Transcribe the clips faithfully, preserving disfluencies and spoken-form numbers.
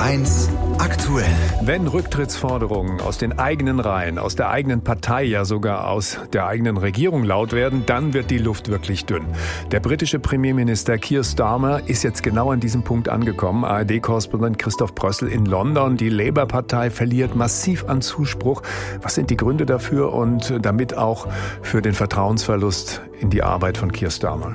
eins aktuell. Wenn Rücktrittsforderungen aus den eigenen Reihen, aus der eigenen Partei, ja sogar aus der eigenen Regierung laut werden, dann wird die Luft wirklich dünn. Der britische Premierminister Keir Starmer ist jetzt genau an diesem Punkt angekommen. A R D-Korrespondent Christoph Brössel in London. Die Labour-Partei verliert massiv an Zuspruch. Was sind die Gründe dafür und damit auch für den Vertrauensverlust in die Arbeit von Keir Starmer?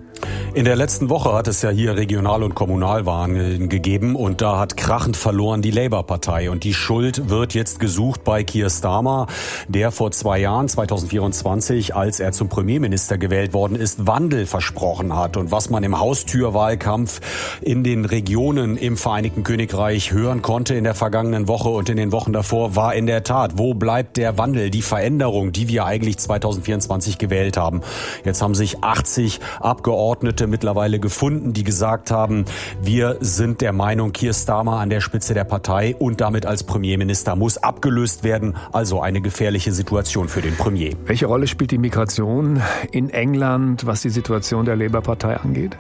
In der letzten Woche hat es ja hier Regional- und Kommunalwahlen gegeben und da hat krachend verloren die Labour-Partei. Und die Schuld wird jetzt gesucht bei Keir Starmer, der vor zwei Jahren, zwanzig vierundzwanzig, als er zum Premierminister gewählt worden ist, Wandel versprochen hat. Und was man im Haustürwahlkampf in den Regionen im Vereinigten Königreich hören konnte in der vergangenen Woche und in den Wochen davor, war in der Tat, wo bleibt der Wandel, die Veränderung, die wir eigentlich zwanzig vierundzwanzig gewählt haben. Jetzt haben sich achtzig Abgeordnete mittlerweile gefunden, die gesagt haben, wir sind der Meinung, Keir Starmer an der Spitze der Partei und damit als Premierminister muss abgelöst werden. Also eine gefährliche Situation für den Premier. Welche Rolle spielt die Migration in England, was die Situation der Labour-Partei angeht?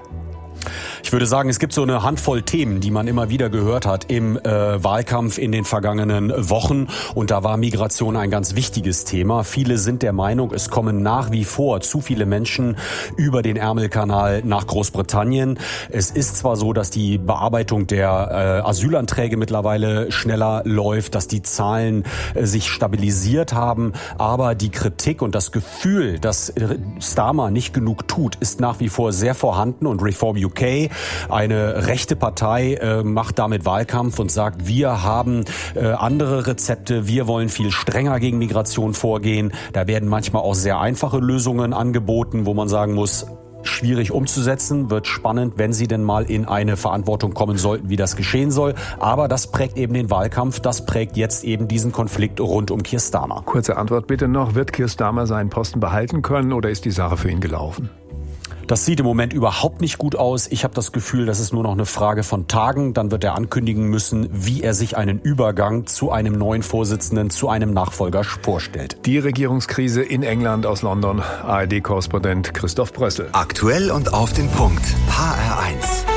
Ich würde sagen, es gibt so eine Handvoll Themen, die man immer wieder gehört hat im äh, Wahlkampf in den vergangenen Wochen. Und da war Migration ein ganz wichtiges Thema. Viele sind der Meinung, es kommen nach wie vor zu viele Menschen über den Ärmelkanal nach Großbritannien. Es ist zwar so, dass die Bearbeitung der äh, Asylanträge mittlerweile schneller läuft, dass die Zahlen äh, sich stabilisiert haben, aber die Kritik und das Gefühl, dass Starmer nicht genug tut, ist nach wie vor sehr vorhanden. Und Reform U K, eine rechte Partei, äh, macht damit Wahlkampf und sagt, wir haben äh, andere Rezepte, wir wollen viel strenger gegen Migration vorgehen. Da werden manchmal auch sehr einfache Lösungen angeboten, wo man sagen muss, schwierig umzusetzen, wird spannend, wenn sie denn mal in eine Verantwortung kommen sollten, wie das geschehen soll. Aber das prägt eben den Wahlkampf, das prägt jetzt eben diesen Konflikt rund um Keir Starmer. Kurze Antwort bitte noch, wird Keir Starmer seinen Posten behalten können oder ist die Sache für ihn gelaufen? Das sieht im Moment überhaupt nicht gut aus. Ich habe das Gefühl, das ist nur noch eine Frage von Tagen. Dann wird er ankündigen müssen, wie er sich einen Übergang zu einem neuen Vorsitzenden, zu einem Nachfolger vorstellt. Die Regierungskrise in England aus London. A R D-Korrespondent Christoph Brössel. Aktuell und auf den Punkt. H R eins.